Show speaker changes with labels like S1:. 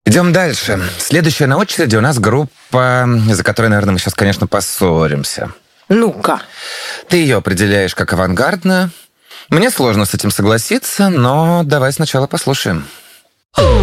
S1: Идем дальше. Следующая на очереди у нас группа, за которой, наверное, мы сейчас, конечно, поссоримся.
S2: Ну-ка.
S1: Ты ее определяешь как авангардную. Мне сложно с этим согласиться, но давай сначала послушаем.